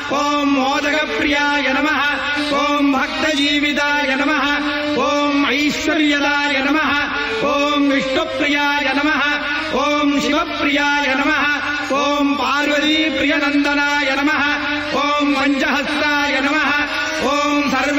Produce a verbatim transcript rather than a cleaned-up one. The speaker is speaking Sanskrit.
ओम मोदकप्रियाय नमः ओम भक्तजीविताय नमः ओम ऐश्वर्यदाय नमः ओम विष्णुप्रियाय नमः ओम शिवप्रियाय नमः ओम पार्वतीप्रियनन्दनाय नमः ओम पंचहस्ताय नमः